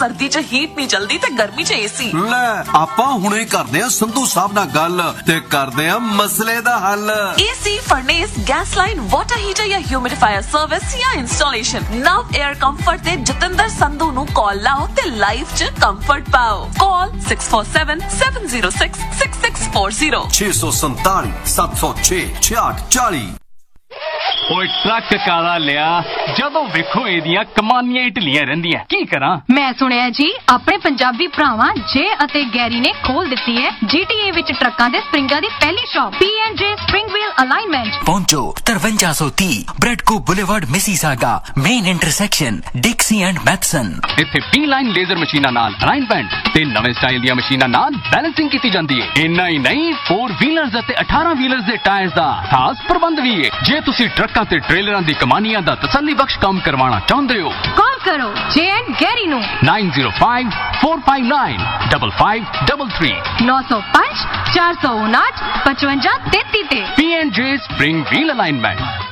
सर्दी च हीट नहीं चलती ते गर्मी च एसी। ले आपां हुणे करदे आ संधू साहब नाल गल ते करदे आ मसले दा हल। AC, furnace, gas line, water heater या ह्यूमिडिफायर सर्विस या इंस्टॉलेशन नव एयर कंफर्ट ते जतिंदर संधू नु कॉल लाओ ते लाइफ च कंफर्ट पाओ। कॉल 6477066640 647 706 6640। ओए ट्रक काला लिया जदों वेखो एदियां कमानियां ढिलियां रहिंदियां की करा। मैं सुनिया जी अपने पंजाबी भरावां जे अते गैरी ने खोल दित्ती है GTA विच ट्रकां दे स्प्रिंगां दी पहली shop P&J spring wheel alignment. पहुंचो 5330 ब्रेडको boulevard Mississauga main intersection डिक्सी and Mathison. इत्थे P-लाइन लेजर मशीनां नाल अलाइनमेंट ते नवे स्टाइल दी मशीनां नाल बैलेंसिंग कीती जांदी है। इन्ना ही नहीं 4 व्हीलर्स अते 18 व्हीलर्स दे टायर्स दा खास प्रबंध भी है। जे तुसी ट्रकां ते ट्रेलरां दी कमानियां दा तसल्ली बख्श काम करवाना चाहुंदे हो कॉल करो जे एंड गैरी नु 905 459 5533 905 459 5533 P&J स्प्रिंग व्हील अलाइनमेंट।